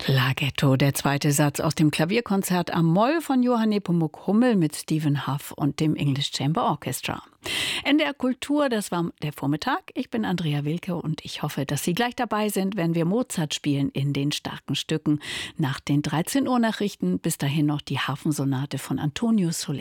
Laghetto, der zweite Satz aus dem Klavierkonzert am Moll von Johann Nepomuk Hummel mit Stephen Huff und dem English Chamber Orchestra. NDR Kultur, das war der Vormittag. Ich bin Andrea Wilke und ich hoffe, dass Sie gleich dabei sind, wenn wir Mozart spielen in den starken Stücken. Nach den 13 Uhr Nachrichten bis dahin noch die Hafensonate von Antonio Soler.